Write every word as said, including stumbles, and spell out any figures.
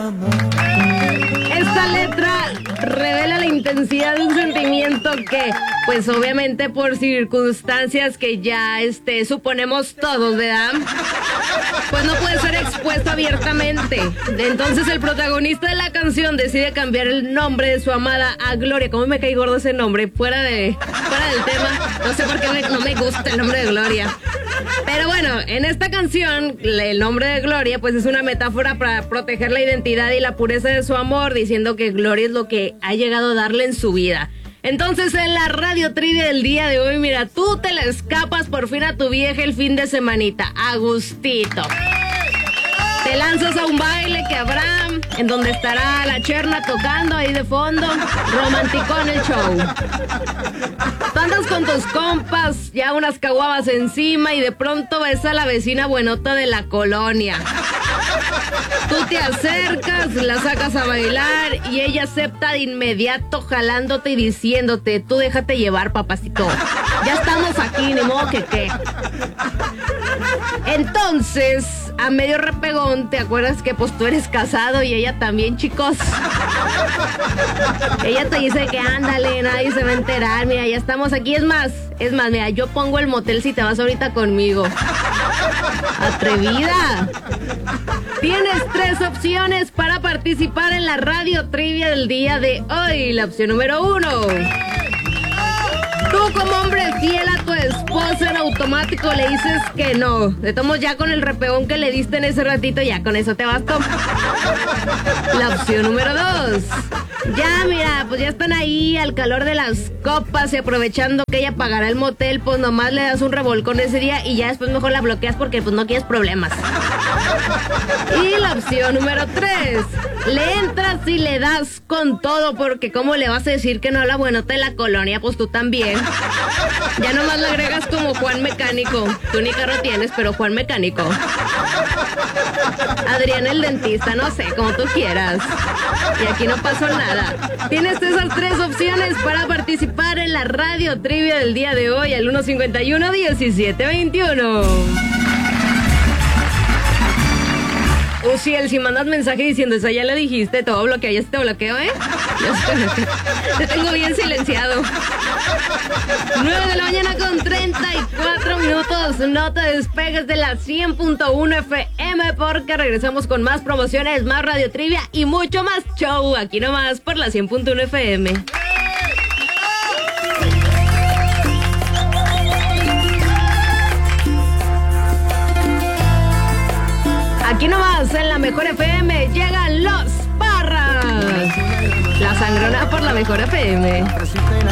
Esta letra revela la intensidad de un sentimiento que, pues obviamente por circunstancias que ya este, suponemos todos, ¿verdad? Pues no puede ser expuesto abiertamente. Entonces el protagonista de la canción decide cambiar el nombre de su amada a Gloria. ¿Cómo me cae gordo ese nombre? Fuera de, fuera del tema. No sé por qué me, no me gusta el nombre de Gloria. Pero bueno, en esta canción, el nombre de Gloria, pues es una metáfora para proteger la identidad y la pureza de su amor, diciendo que Gloria es lo que ha llegado a darle en su vida. Entonces, en la radio trivia del día de hoy, mira, tú te la escapas por fin a tu vieja el fin de semanita, a gustito. Te lanzas a un baile que habrá, en donde estará la Cherna tocando ahí de fondo, romanticón el show. Tú andas con tus compas, ya unas caguabas encima y de pronto ves a la vecina buenota de la colonia. Tú te acercas, la sacas a bailar y ella acepta de inmediato jalándote y diciéndote, tú déjate llevar, papacito. Ya estamos aquí, ni modo que qué. Entonces, a medio repegón, ¿te acuerdas que pues tú eres casado y ella también, chicos? Ella te dice que ándale, nadie se va a enterar, mira, ya estamos aquí. Es más, es más, mira, yo pongo el motel si te vas ahorita conmigo. Atrevida. Tienes tres opciones para participar en la radio trivia del día de hoy. La opción número uno. Tú como hombre fiel a tu esposa en automático le dices que no. De todos ya con el repegón que le diste en ese ratito, ya con eso te bastó. La opción número dos. Ya, mira, pues ya están ahí al calor de las copas y aprovechando que ella pagará el motel, pues nomás le das un revolcón ese día y ya después mejor la bloqueas porque pues no quieres problemas. Y la opción número tres. Le entras y le das con todo porque ¿cómo le vas a decir que no a la buenota de la colonia? Pues tú también. Ya nomás le agregas como Juan Mecánico. Tú ni carro tienes, pero Juan Mecánico. Adrián el dentista, no sé, como tú quieras. Y aquí no pasó nada. Tienes esas tres opciones para participar en la radio trivia del día de hoy al uno cincuenta y uno, diecisiete veintiuno. Uciel, si mandas mensaje diciendo eso, ya le dijiste, todo bloqueo, ya te bloqueo, ¿eh? Te tengo bien silenciado. nueve de la mañana con treinta y cuatro minutos. No te despegues de la cien punto uno F M porque regresamos con más promociones, más radio trivia y mucho más show. Aquí nomás por la cien punto uno F M. Aquí nomás en la Mejor F M llegan los Parras. La sangrona por la Mejor F M.